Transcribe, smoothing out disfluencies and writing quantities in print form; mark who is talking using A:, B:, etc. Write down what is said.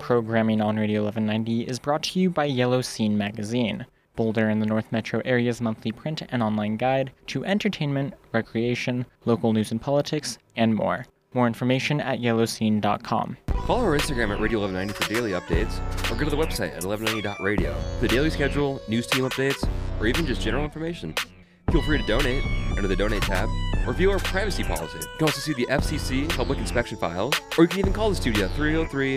A: programming on Radio 1190 is brought to you by Yellow Scene Magazine, Boulder and the North Metro area's monthly print and online guide to entertainment, recreation, local news and politics, and more. More information at yellowscene.com.
B: Follow our Instagram at Radio 1190 for daily updates, or go to the website at 1190.radio for the daily schedule, news team updates, or even just general information. Feel free to donate under the Donate tab, or view our privacy policy. You can also see the FCC public inspection files, or you can even call the studio at 303